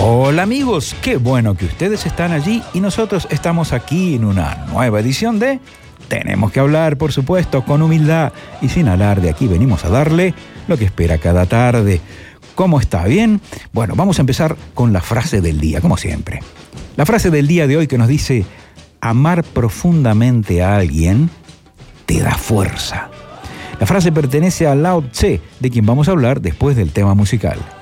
Hola amigos, qué bueno que ustedes están allí y nosotros estamos aquí en una nueva edición de Tenemos que hablar, por supuesto, con humildad y sin alarde. Aquí venimos a darle lo que espera cada tarde. ¿Cómo está? ¿Bien? Bueno, vamos a empezar con la frase del día, como siempre. La frase del día de hoy que nos dice: amar profundamente a alguien te da fuerza. La frase pertenece a Lao Tse, de quien vamos a hablar después del tema musical.